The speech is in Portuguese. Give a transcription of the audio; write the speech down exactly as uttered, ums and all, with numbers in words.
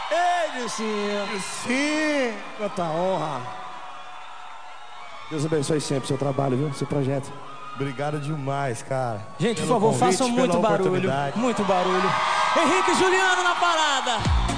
Ei, Dilcinho. Sim. Quanta honra. Deus abençoe sempre o seu trabalho, viu? Seu projeto. Obrigado demais, cara. Gente, por favor, façam muito barulho. Muito barulho. Henrique e Juliano na parada.